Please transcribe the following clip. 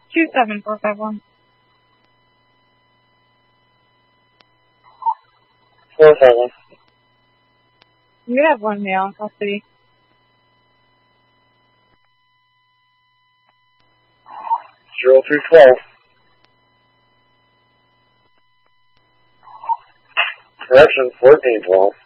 27451. 47. You have one male in custody. 0312. Correction 1412.